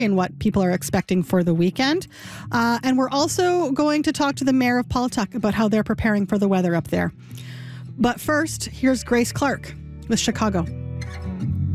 and what people are expecting for the weekend. And we're also going to talk to the mayor of Paultuck about how they're preparing for the weather up there. But first, here's Grace Clark with Chicago.